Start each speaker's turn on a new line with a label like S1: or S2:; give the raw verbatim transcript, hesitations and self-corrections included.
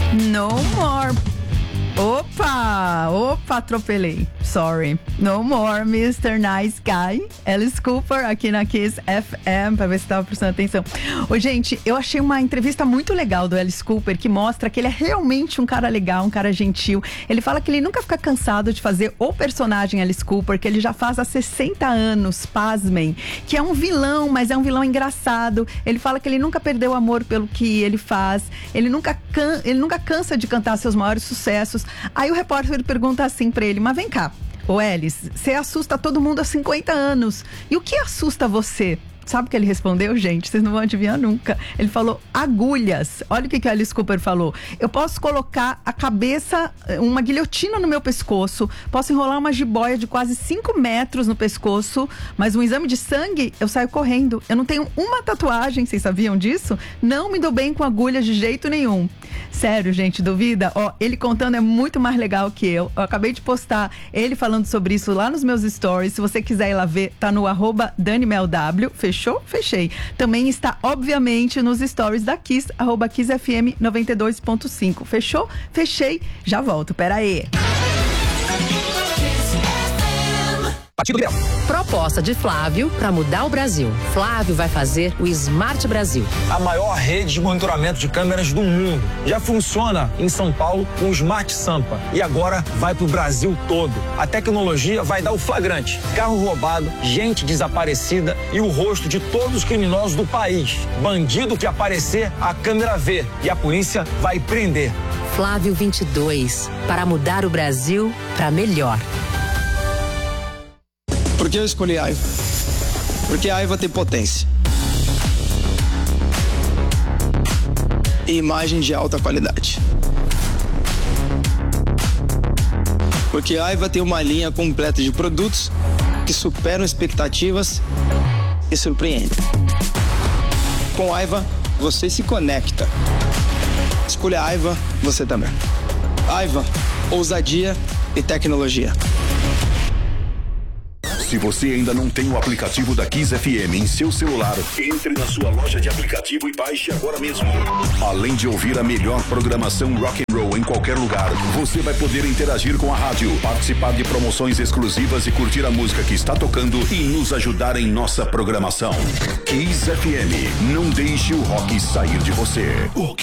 S1: No more. Opa, opa, atropelei. Sorry. No more, mister Nice Guy. Alice Cooper aqui na Kiss F M, pra ver se tava prestando atenção. Ô, gente, eu achei uma entrevista muito legal do Alice Cooper, que mostra que ele é realmente um cara legal, um cara gentil. Ele fala que ele nunca fica cansado de fazer o personagem Alice Cooper, que ele já faz há sessenta anos, pasmem, que é um vilão, mas é um vilão engraçado. Ele fala que ele nunca perdeu amor pelo que ele faz. Ele nunca, can... ele nunca cansa de cantar seus maiores sucessos. Aí o repórter pergunta assim pra ele, mas vem cá, ô Alice, você assusta todo mundo há cinquenta anos. E o que assusta você? Sabe o que ele respondeu, gente? Vocês não vão adivinhar nunca. Ele falou agulhas. Olha o que, que o Alice Cooper falou. Eu posso colocar a cabeça, uma guilhotina no meu pescoço, posso enrolar uma jiboia de quase cinco metros no pescoço, mas um exame de sangue, eu saio correndo. Eu não tenho uma tatuagem, vocês sabiam disso? Não me dou bem com agulhas de jeito nenhum. Sério, gente, duvida? Ó, ele contando é muito mais legal que eu. Eu acabei de postar ele falando sobre isso lá nos meus stories. Se você quiser ir lá ver, tá no arroba DaniMelW. Fechou? Fechei. Também está, obviamente, nos stories da Kiss, arroba Kiss F M noventa e dois ponto cinco. Fechou? Fechei. Já volto. Pera aí.
S2: Partido Liberal. Proposta de Flávio para mudar o Brasil. Flávio vai fazer o Smart Brasil.
S3: A maior rede de monitoramento de câmeras do mundo. Já funciona em São Paulo com o Smart Sampa. E agora vai pro Brasil todo. A tecnologia vai dar o flagrante. Carro roubado, gente desaparecida e o rosto de todos os criminosos do país. Bandido que aparecer, a câmera vê. E a polícia vai prender.
S2: Flávio vinte e dois. Para mudar o Brasil para melhor.
S4: Por que eu escolhi a Aiva? Porque a Aiva tem potência e imagem de alta qualidade. Porque a Aiva tem uma linha completa de produtos que superam expectativas e surpreendem. Com a Aiva, você se conecta. Escolha a Aiva, você também. Aiva, ousadia e tecnologia.
S5: Se você ainda não tem o aplicativo da Kiss F M em seu celular, entre na sua loja de aplicativo e baixe agora mesmo. Além de ouvir a melhor programação rock and roll em qualquer lugar, você vai poder interagir com a rádio, participar de promoções exclusivas e curtir a música que está tocando e nos ajudar em nossa programação. Kiss F M, não deixe o rock sair de você.